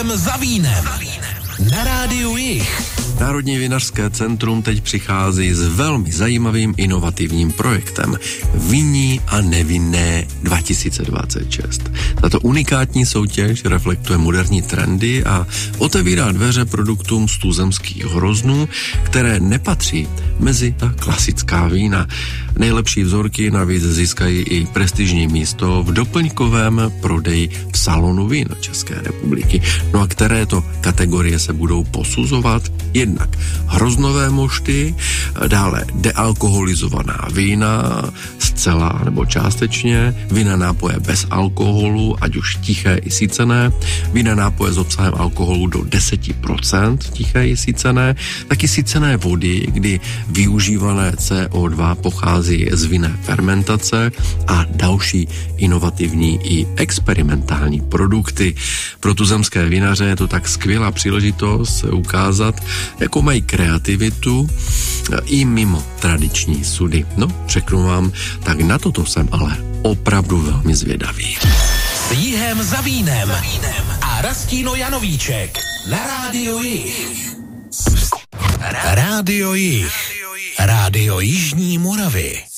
Jihem za vínem. Na rádiu Jih. Národní vinařské centrum teď přichází s velmi zajímavým inovativním projektem Vinní a nevinné 2026. Tato unikátní soutěž reflektuje moderní trendy a otevírá dveře produktům z tuzemských hroznů, které nepatří mezi ta klasická vína. Nejlepší vzorky navíc získají i prestižní místo v doplňkovém prodeji v salonu vín České republiky. No a které to kategorie se budou posuzovat? Jednak hroznové mošty, dále dealkoholizovaná vína, zcela nebo částečně, vína nápoje bez alkoholu, ať už tiché i sycené, vína nápoje s obsahem alkoholu do 10% tiché i sycené, taky sycené vody, kdy využívané CO2 pochází z vinné fermentace a další inovativní i experimentální produkty. Pro tuzemské vinaře je to tak skvělá příležitost ukázat, jakou mají kreativitu i mimo tradiční sudy. No, řeknu vám, tak na toto jsem ale opravdu velmi zvědavý. S Jihem za vínem a Rastíno Janovíček na rádiu Jih. Rádio Jih. Rádio Jižní Moravy.